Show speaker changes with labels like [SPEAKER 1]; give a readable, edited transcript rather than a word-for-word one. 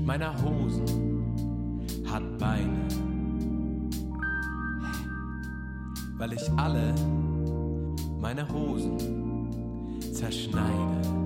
[SPEAKER 1] meiner Hosen hat Beine, weil ich alle meine Hosen zerschneide.